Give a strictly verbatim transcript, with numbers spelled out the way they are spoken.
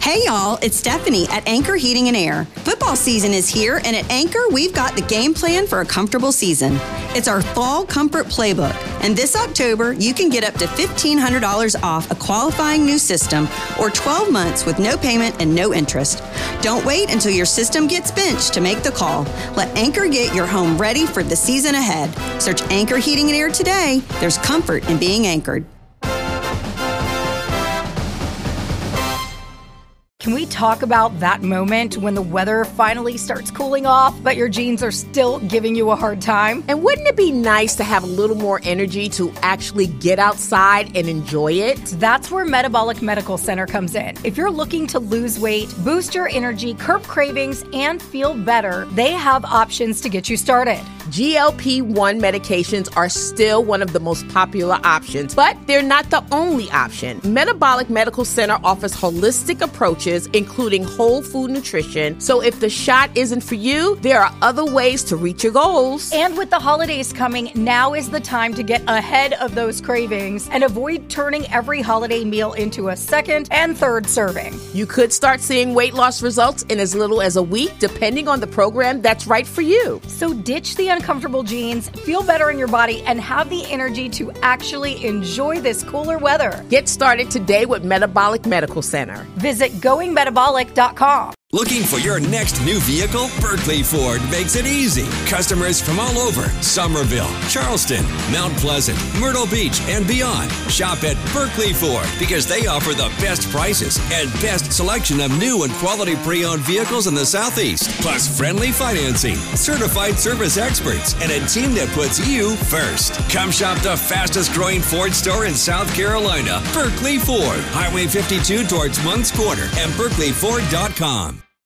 Hey y'all, it's Stephanie at Anchor Heating and Air. Football season is here, and at Anchor, we've got the game plan for a comfortable season. It's our Fall Comfort Playbook, and this October, you can get up to fifteen hundred dollars off a qualifying new system or twelve months with no payment and no interest. Don't wait until your system gets benched to make the call. Let Anchor get your home ready for the season ahead. Search Anchor Heating and Air today. There's comfort in being anchored. Can we talk about that moment when the weather finally starts cooling off, but your jeans are still giving you a hard time? And wouldn't it be nice to have a little more energy to actually get outside and enjoy it? That's where Metabolic Medical Center comes in. If you're looking to lose weight, boost your energy, curb cravings, and feel better, they have options to get you started. G L P one medications are still one of the most popular options, but they're not the only option. Metabolic Medical Center offers holistic approaches, including whole food nutrition. So if the shot isn't for you, there are other ways to reach your goals. And with the holidays coming, now is the time to get ahead of those cravings and avoid turning every holiday meal into a second and third serving. You could start seeing weight loss results in as little as a week, depending on the program that's right for you. So ditch the uncomfortable jeans, feel better in your body, and have the energy to actually enjoy this cooler weather. Get started today with Metabolic Medical Center. Visit going metabolic dot com. Looking for your next new vehicle? Berkeley Ford makes it easy. Customers from all over Somerville, Charleston, Mount Pleasant, Myrtle Beach, and beyond shop at Berkeley Ford because they offer the best prices and best selection of new and quality pre-owned vehicles in the Southeast. Plus friendly financing, certified service experts, and a team that puts you first. Come shop the fastest growing Ford store in South Carolina, Berkeley Ford, Highway fifty-two towards Moncks Corner, and berkeley ford dot com.